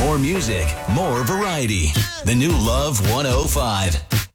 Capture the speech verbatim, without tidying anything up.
More music, more variety. The new Love one oh five.